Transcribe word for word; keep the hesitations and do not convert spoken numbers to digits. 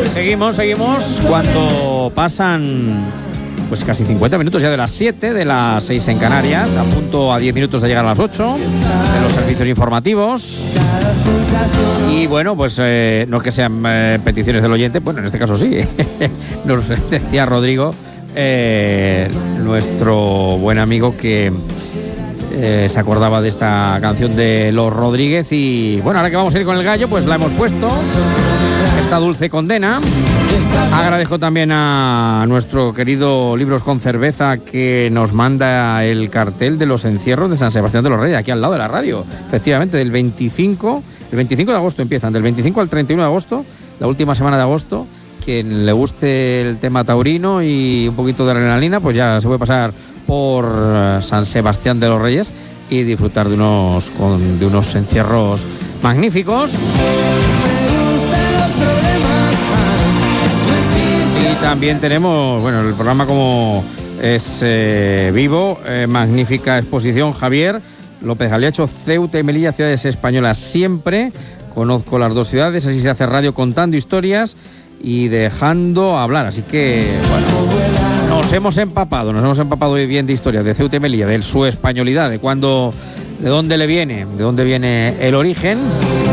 Seguimos, seguimos. Cuando pasan pues casi cincuenta minutos ya de las siete, de las seis en Canarias, a punto a diez minutos de llegar a las ocho, de los servicios informativos. Y bueno, pues eh, no es que sean eh, peticiones del oyente, bueno, en este caso sí. Nos decía Rodrigo, eh, nuestro buen amigo, que eh, se acordaba de esta canción de Los Rodríguez. Y bueno, ahora que vamos a ir con el gallo, pues la hemos puesto, esta dulce condena. Agradezco también a nuestro querido Libros con Cerveza, que nos manda el cartel de los encierros de San Sebastián de los Reyes, aquí al lado de la radio. Efectivamente, del veinticinco, el veinticinco de agosto empiezan, del veinticinco al treinta y uno de agosto, la última semana de agosto. Quien le guste el tema taurino y un poquito de adrenalina, pues ya se puede pasar por San Sebastián de los Reyes y disfrutar de unos, con, de unos encierros magníficos. Y también tenemos, bueno, el programa como es eh, vivo, eh, magnífica exposición. Javier López Galiacho, Ceuta y Melilla, ciudades españolas siempre. Conozco las dos ciudades, así se hace radio, contando historias y dejando hablar. Así que, bueno, nos hemos empapado, nos hemos empapado muy bien de historias de Ceuta y Melilla, de su españolidad, de cuándo, de dónde le viene, de dónde viene el origen.